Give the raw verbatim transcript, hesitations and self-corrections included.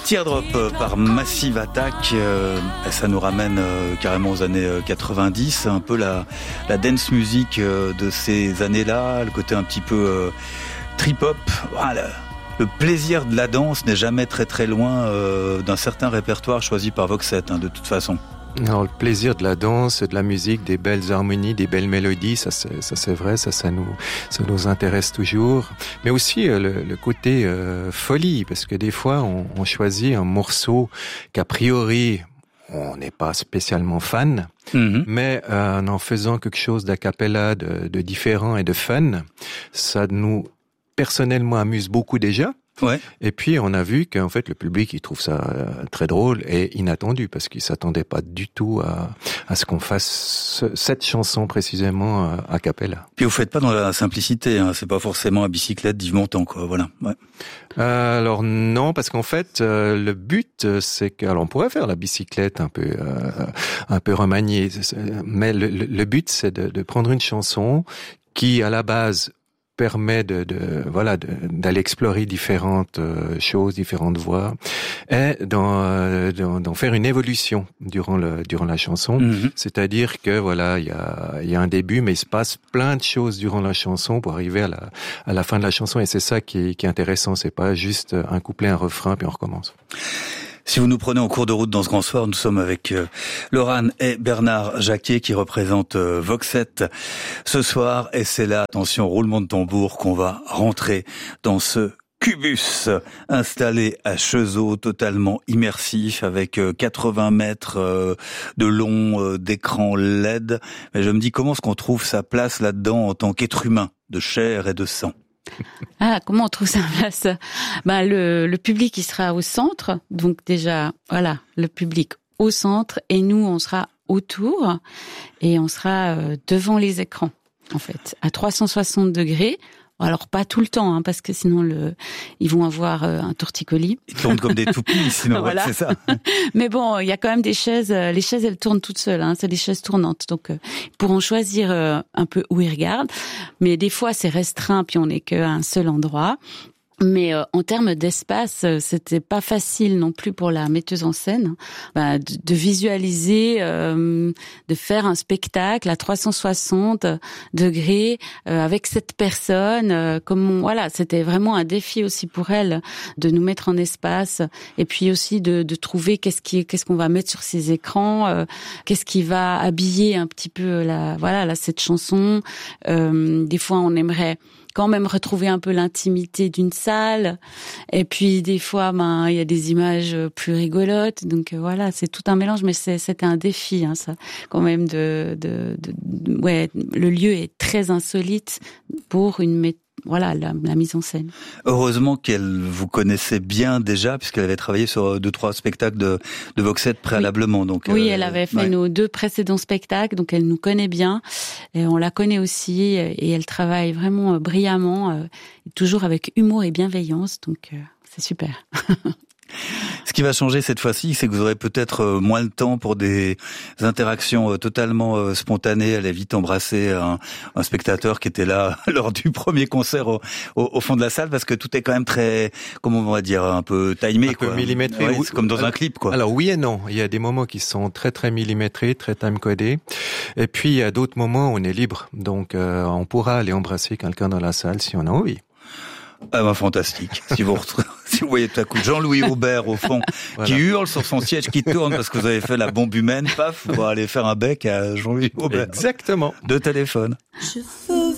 Teardrop par Massive Attack, euh, ça nous ramène euh, carrément aux années quatre-vingt-dix, un peu la, la dance music euh, de ces années-là, le côté un petit peu euh, trip-hop. Voilà. Le plaisir de la danse n'est jamais très très loin euh, d'un certain répertoire choisi par Vox sept, hein, de toute façon. Alors, le plaisir de la danse, de la musique, des belles harmonies, des belles mélodies, ça c'est, ça c'est vrai, ça, ça nous, ça nous intéresse toujours. Mais aussi euh, le, le côté euh, folie, parce que des fois on, on choisit un morceau qu'a priori on n'est pas spécialement fan, mm-hmm. mais euh, en faisant quelque chose d'a cappella, de, de différent et de fun, ça nous personnellement amuse beaucoup déjà. Ouais. Et puis on a vu qu'en fait le public il trouve ça euh, très drôle et inattendu parce qu'il s'attendait pas du tout à, à ce qu'on fasse ce, cette chanson précisément euh, a cappella. Puis vous faites pas dans la simplicité, hein, c'est pas forcément à bicyclette d'Yves Montand, quoi. Voilà. Ouais. Euh, alors non, parce qu'en fait euh, le but c'est que, alors on pourrait faire la bicyclette un peu euh, un peu remaniée, mais le, le, le but c'est de, de prendre une chanson qui à la base permet de, de voilà de, d'aller explorer différentes euh, choses, différentes voies, et d'en, euh, d'en, d'en faire une évolution durant le durant la chanson. Mm-hmm. C'est-à-dire que voilà il y a il y a un début, mais il se passe plein de choses durant la chanson pour arriver à la à la fin de la chanson, et c'est ça qui est, qui est intéressant. C'est pas juste un couplet, un refrain, puis on recommence. Si vous nous prenez en cours de route dans ce grand soir, nous sommes avec euh, Laurane et Bernard Jacquet qui représentent euh, Vox sept ce soir. Et c'est là, attention, roulement de tambour, qu'on va rentrer dans ce Cubus installé à Cheseaux, totalement immersif, avec euh, quatre-vingts mètres euh, de long euh, d'écran L E D. Mais je me dis, comment est-ce qu'on trouve sa place là-dedans en tant qu'être humain, de chair et de sang ? Ah, comment on trouve sa place ? Ben, le, le public, il sera au centre. Donc déjà, voilà, le public au centre et nous, on sera autour et on sera euh, devant les écrans, en fait, à trois cent soixante degrés. Alors pas tout le temps, hein, parce que sinon le, ils vont avoir euh, un torticolis. Ils tournent comme des toupies, sinon voilà. Ouais, c'est ça. Mais bon, il y a quand même des chaises. Euh, les chaises, elles tournent toutes seules. Hein, c'est des chaises tournantes, donc euh, ils pourront choisir euh, un peu où ils regardent. Mais des fois, c'est restreint, puis on n'est qu'à un seul endroit. Mais euh, en termes d'espace, euh, c'était pas facile non plus pour la metteuse en scène, bah, de, de visualiser, euh, de faire un spectacle à trois cent soixante degrés euh, avec cette personne. Euh, comme on, voilà, c'était vraiment un défi aussi pour elle de nous mettre en espace, et puis aussi de, de trouver qu'est-ce qui, qu'est-ce qu'on va mettre sur ces écrans, euh, qu'est-ce qui va habiller un petit peu la, voilà, là, cette chanson. Euh, des fois, on aimerait quand même retrouver un peu l'intimité d'une salle, et puis des fois ben il y a des images plus rigolotes, donc euh, voilà, c'est tout un mélange, mais c'est, c'était un défi, hein, ça, quand même de, de, de, de ouais, le lieu est très insolite pour une méthode. Voilà, la, la mise en scène. Heureusement qu'elle vous connaissait bien déjà, puisqu'elle avait travaillé sur deux, trois spectacles de, de Vox sept préalablement. Oui, donc, oui euh, elle avait fait ouais. nos deux précédents spectacles, donc elle nous connaît bien. Et on la connaît aussi, et elle travaille vraiment brillamment, euh, toujours avec humour et bienveillance, donc euh, c'est super. Ce qui va changer cette fois-ci, c'est que vous aurez peut-être moins le temps pour des interactions totalement spontanées. Elle a vite embrassé un, un spectateur qui était là lors du premier concert au, au, au fond de la salle, parce que tout est quand même très, comment on va dire, un peu timé, un quoi. peu millimétré. Ouais, c'est comme dans un clip, quoi. Alors oui et non. Il y a des moments qui sont très très millimétrés, très time-codés. Et puis il y a d'autres moments où on est libre. Donc euh, on pourra aller embrasser quelqu'un dans la salle si on a envie. Ah ben fantastique. Si vous retrouvez, si vous voyez tout à coup Jean-Louis Aubert au fond, voilà, qui hurle sur son siège, qui tourne parce que vous avez fait la bombe humaine, paf, vous allez aller faire un bec à Jean-Louis Aubert. Exactement. De téléphone. Je veux